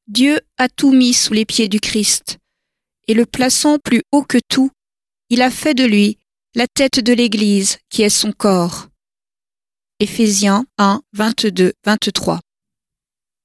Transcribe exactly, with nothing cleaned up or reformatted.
Dieu a tout mis sous les pieds du Christ, et le plaçant plus haut que tout, il a fait de lui la tête de l'Église qui est son corps. Éphésiens un, vingt-deux, vingt-trois.